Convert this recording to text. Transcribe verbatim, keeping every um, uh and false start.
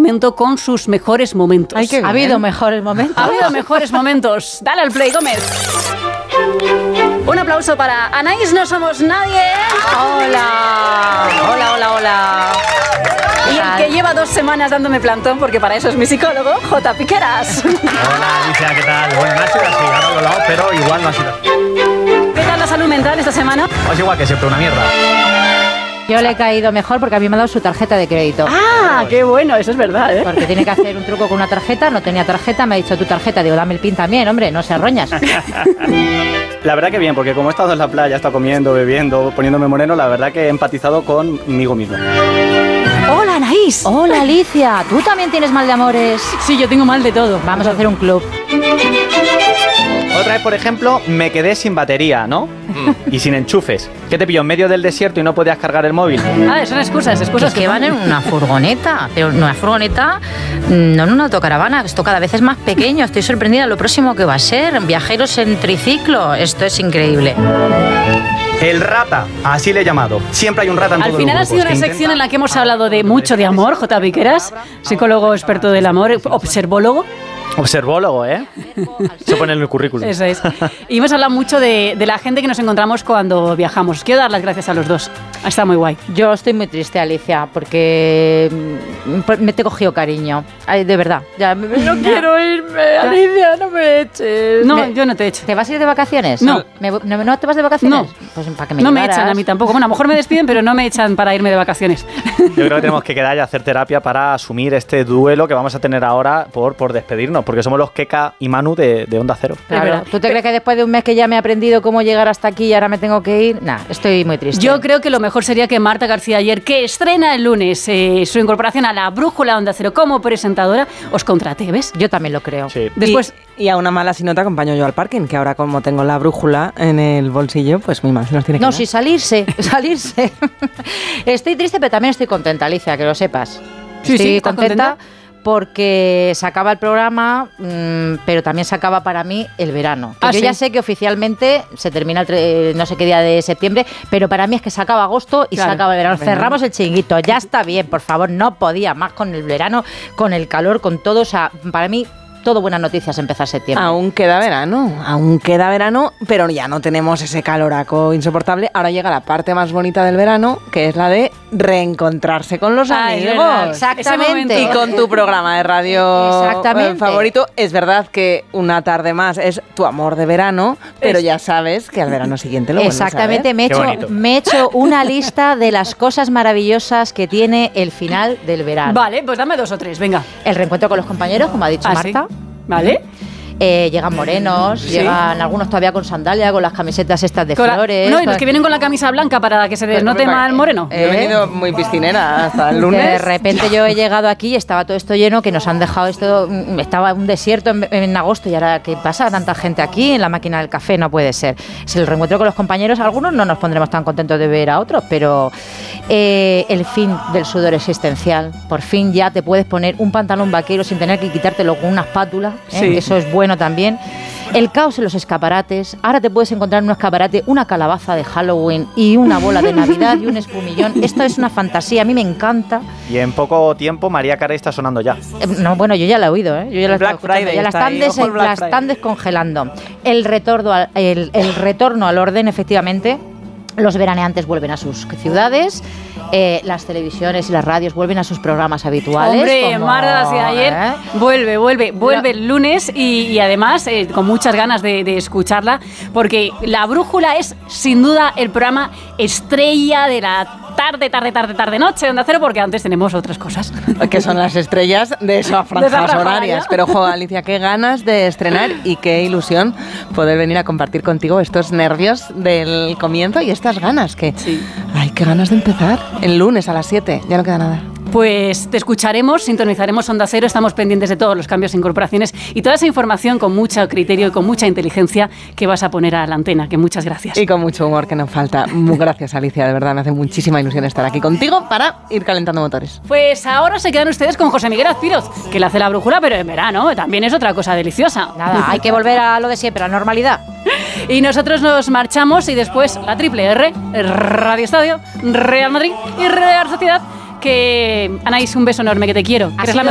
segmento con sus mejores momentos. Ay, ¿Ha habido mejores momentos? Ha habido mejores momentos. Dale al play, Gómez. Un aplauso para Anaís, no somos nadie. Hola, hola, hola, hola. Y el que lleva dos semanas dándome plantón, porque para eso es mi psicólogo, J. Piqueras. Hola, Alicia, ¿qué tal? Bueno, no ha sido así, ahora lo he hablado, pero igual no ha sido así. ¿Qué tal la salud mental esta semana? Es igual que siempre, una mierda. Yo le he caído mejor porque a mí me ha dado su tarjeta de crédito. Ah, qué bueno, eso es verdad, ¿eh? Porque tiene que hacer un truco con una tarjeta, no tenía tarjeta, me ha dicho tu tarjeta, digo, dame el pin también, hombre, no se arroñas. La verdad que bien, porque como he estado en la playa, he estado comiendo, bebiendo, poniéndome moreno, la verdad que he empatizado conmigo mismo. Hola, Anaís. Hola, Alicia, ¿tú también tienes mal de amores? Sí, yo tengo mal de todo. Vamos a hacer un club. Otra vez, por ejemplo, me quedé sin batería, ¿no? Y sin enchufes. ¿Qué te pilló? ¿En medio del desierto y no podías cargar el móvil? Ah, son excusas, excusas Que, que van en una furgoneta, pero una furgoneta, no en una autocaravana, esto cada vez es más pequeño, estoy sorprendida, lo próximo que va a ser, viajeros en triciclo, esto es increíble. El rata, así le he llamado. Siempre hay un rata en Al todos final ha los sido grupos una que sección intenta- en la que hemos hablado de mucho de amor, J. Piqueras, psicólogo experto del amor, observólogo. Observólogo, ¿eh? Se pone en el currículum. Eso es. Y hemos hablado mucho de, de la gente que nos encontramos cuando viajamos. Quiero dar las gracias a los dos. Está muy guay. Yo estoy muy triste, Alicia, porque mm, me te he cogido cariño. Ay, de verdad. Ya, me- no quiero irme, Alicia, no me eches. No, Me- yo no te echo. ¿Te vas a ir de vacaciones? No. ¿Me- no, ¿No te vas de vacaciones? No. Pues para que me No me llevaras. echan a mí tampoco. Bueno, a lo mejor me despiden, pero no me echan para irme de vacaciones. Yo creo que tenemos que quedar y hacer terapia para asumir este duelo que vamos a tener ahora por, por despedirnos, porque somos los Keka y Manu de, de Onda Cero. Claro. Es verdad. ¿Tú te crees que después de un mes que ya me he aprendido cómo llegar hasta aquí y ahora me tengo que ir? Nah, estoy muy triste. Yo creo que lo mejor sería que Marta García Ayer, que estrena el lunes eh, su incorporación a la Brújula Onda Cero como presentadora, os contrate, ¿ves? Yo también lo creo. Sí. Después, Y, y a una mala si no te acompaño yo al parking, que ahora como tengo la brújula en el bolsillo, pues muy mal se nos tiene que No, dar. sí, salirse, salirse. Estoy triste, pero también estoy contenta, Alicia, que lo sepas. Sí, estoy sí, ¿estás contenta, contenta? porque se acaba el programa, mmm, pero también se acaba para mí el verano. Que Ah, yo ¿sí? ya sé que oficialmente se termina el tre- no sé qué día de septiembre, pero para mí es que se acaba agosto y Claro. se acaba el verano. Verano. Cerramos el chiringuito, ya está bien, por favor, no podía más con el verano, con el calor, con todo. O sea, para mí, todo buenas noticias empezar septiembre. Aún queda verano, aún queda verano, pero ya no tenemos ese caloraco insoportable. Ahora llega la parte más bonita del verano, que es la de reencontrarse con los Ah, es amigos. verdad. Exactamente. Y con tu programa de radio Exactamente. eh, favorito, es verdad que una tarde más es tu amor de verano, pero Es- ya sabes que al verano siguiente lo vuelves a ver. Exactamente, me he, Qué hecho, bonito. me he hecho una lista de las cosas maravillosas que tiene el final del verano. vale, pues dame dos o tres, venga. El reencuentro con los compañeros, como ha dicho Ah, Marta. ¿sí? Vale. Eh, llegan morenos, Sí. llegan algunos todavía con sandalia, con las camisetas estas de Con la- flores. no, y los con- que vienen con la camisa blanca para que se les note más el moreno. Yo he venido muy piscinera hasta el Que lunes. de repente yo he llegado aquí y estaba todo esto lleno, que nos han dejado esto, mm, estaba un desierto en, en agosto y ahora ¿qué pasa? Tanta gente aquí en la máquina del café, no puede ser. Es el reencuentro con los compañeros, algunos no nos pondremos tan contentos de ver a otros, pero eh, el fin del sudor existencial, por fin ya te puedes poner un pantalón vaquero sin tener que quitártelo con una espátula, ¿eh? Sí. Eso es bueno también. El caos en los escaparates. Ahora te puedes encontrar en un escaparate una calabaza de Halloween y una bola de Navidad y un espumillón. Esto es una fantasía, a mí me encanta. Y en poco tiempo María Carey está sonando ya. Eh, No, bueno, yo ya la he oído, ¿eh? Yo ya la, he Black estado escuchando. Friday Ya la está están, ahí, des- ojo el Black la Friday. están descongelando. El retorno, al, el, el retorno al orden, efectivamente. Los veraneantes vuelven a sus ciudades, eh, las televisiones y las radios vuelven a sus programas habituales. Hombre, como- Marta García Ayer ¿eh? vuelve, vuelve, vuelve el lunes y, y además eh, con muchas ganas de, de escucharla, porque La Brújula es sin duda el programa estrella de la tarde, tarde, tarde, tarde, noche de Onda Cero, porque antes tenemos otras cosas. Que son las estrellas de esas De esa franjas franja horarias. horaria. Pero, jo, Alicia, qué ganas de estrenar y qué ilusión poder venir a compartir contigo estos nervios del comienzo y estas ganas que... Sí. Ay, qué ganas de empezar. El lunes a las siete, ya no queda nada. Pues te escucharemos, sintonizaremos Onda Cero, estamos pendientes de todos los cambios e incorporaciones y toda esa información con mucho criterio y con mucha inteligencia que vas a poner a la antena, que muchas gracias. Y con mucho humor que nos falta. Muy gracias, Alicia, de verdad, me hace muchísima ilusión estar aquí contigo para ir calentando motores. Pues ahora se quedan ustedes con José Miguel Azpiroz, que le hace La Brújula, pero en verano también es otra cosa deliciosa. Nada, hay que volver a lo de siempre, a la normalidad. Y nosotros nos marchamos y después la Triple R, Radio Estadio, Real Madrid y Real Sociedad. Que Anaís, un beso enorme, que te quiero. Ha Eres la sido